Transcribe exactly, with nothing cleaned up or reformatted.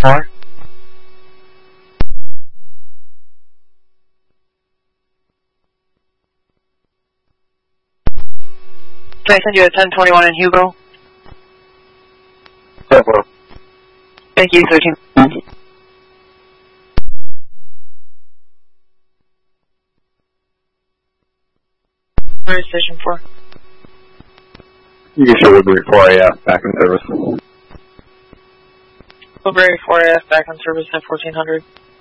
four. Can I send you a ten twenty-one in Hugo? ten four. Thank you, thirteen. Where is station four? You can show Woodbury four A F back in service. Woodbury four A F back on service at fourteen hundred.